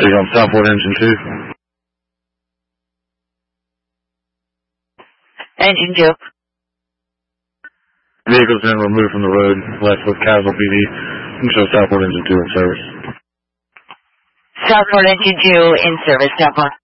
Are you on Southport Engine 2? Engine 2. Vehicle's been removed from the road, left with Castle PD. You can show Southport Engine 2 in service. Southport Engine 2 in service, Southport.